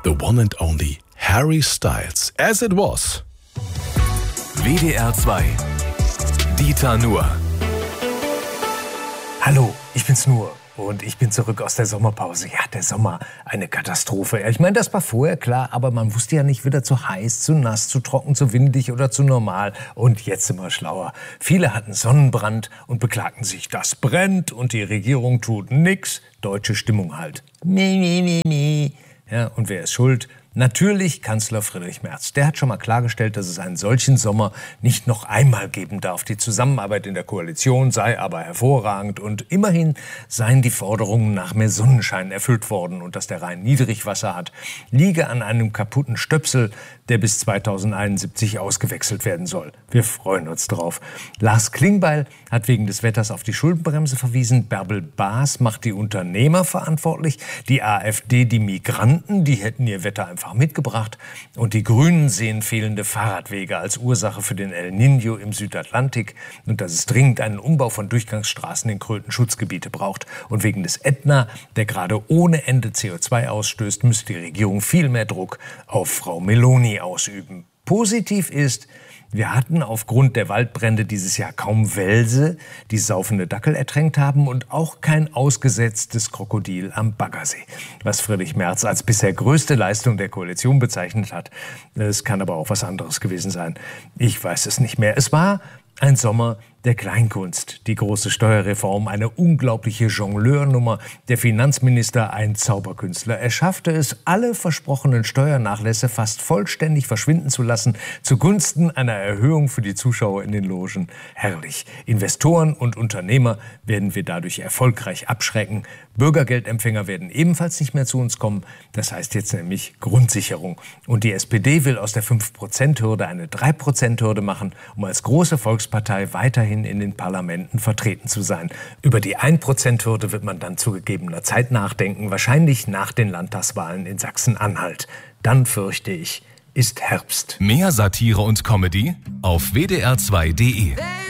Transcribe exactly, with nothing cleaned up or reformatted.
the one and only Harry Styles, As It Was. W D R zwei. Dieter Nuhr. Hallo, ich bin's Nuhr. Und ich bin zurück aus der Sommerpause. Ja, der Sommer, eine Katastrophe. Ich meine, das war vorher klar, aber man wusste ja nicht, wieder zu heiß, zu nass, zu trocken, zu windig oder zu normal. Und jetzt sind wir schlauer. Viele hatten Sonnenbrand und beklagten sich, das brennt und die Regierung tut nix. Deutsche Stimmung halt. Mi, mi, mi, mi. Ja, und wer ist schuld? Natürlich Kanzler Friedrich Merz. Der hat schon mal klargestellt, dass es einen solchen Sommer nicht noch einmal geben darf. Die Zusammenarbeit in der Koalition sei aber hervorragend und immerhin seien die Forderungen nach mehr Sonnenschein erfüllt worden. Und dass der Rhein Niedrigwasser hat, liege an einem kaputten Stöpsel, der bis zweitausendeinundsiebzig ausgewechselt werden soll. Wir freuen uns drauf. Lars Klingbeil hat wegen des Wetters auf die Schuldenbremse verwiesen. Bärbel Baas macht die Unternehmer verantwortlich. Die AfD die Migranten, die hätten ihr Wetter einfach mitgebracht. Und die Grünen sehen fehlende Fahrradwege als Ursache für den El Niño im Südatlantik und dass es dringend einen Umbau von Durchgangsstraßen in Kröten-Schutzgebiete braucht. Und wegen des Ätna, der gerade ohne Ende C O zwei ausstößt, müsste die Regierung viel mehr Druck auf Frau Meloni ausüben. Positiv ist, wir hatten aufgrund der Waldbrände dieses Jahr kaum Welse, die saufende Dackel ertränkt haben und auch kein ausgesetztes Krokodil am Baggersee. Was Friedrich Merz als bisher größte Leistung der Koalition bezeichnet hat. Es kann aber auch was anderes gewesen sein. Ich weiß es nicht mehr. Es war ein Sommer der Kleinkunst, die große Steuerreform, eine unglaubliche Jongleurnummer, der Finanzminister ein Zauberkünstler. Er schaffte es, alle versprochenen Steuernachlässe fast vollständig verschwinden zu lassen, zugunsten einer Erhöhung für die Zuschauer in den Logen. Herrlich. Investoren und Unternehmer werden wir dadurch erfolgreich abschrecken. Bürgergeldempfänger werden ebenfalls nicht mehr zu uns kommen. Das heißt jetzt nämlich Grundsicherung. Und die S P D will aus der fünf Prozent Hürde eine drei Prozent Hürde machen, um als große Volkspartei weiterhin in den Parlamenten vertreten zu sein. Über die ein Prozent Hürde wird man dann zu gegebener Zeit nachdenken, wahrscheinlich nach den Landtagswahlen in Sachsen-Anhalt. Dann, fürchte ich, ist Herbst. Mehr Satire und Comedy auf W D R zwei punkt de.